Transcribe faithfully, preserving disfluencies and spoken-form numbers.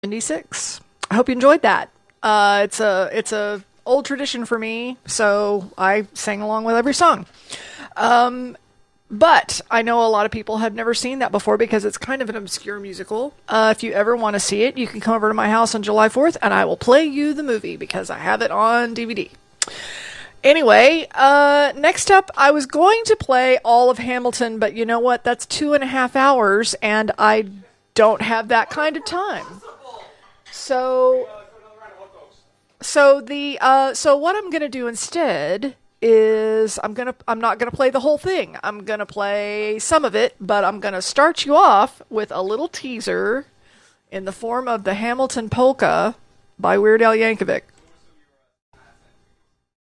seventy-six. I hope you enjoyed that. Uh, it's a it's a old tradition for me, so I sang along with every song. Um, but I know a lot of people have never seen that before because it's kind of an obscure musical. Uh, if you ever want to see it, you can come over to my house on July fourth, and I will play you the movie because I have it on D V D. Anyway, uh, next up, I was going to play all of Hamilton, but you know what? That's two and a half hours, and I don't have that kind of time. So, so the uh, so what I'm gonna do instead is I'm gonna I'm not gonna play the whole thing. I'm gonna play some of it, but I'm gonna start you off with a little teaser in the form of the Hamilton polka by Weird Al Yankovic.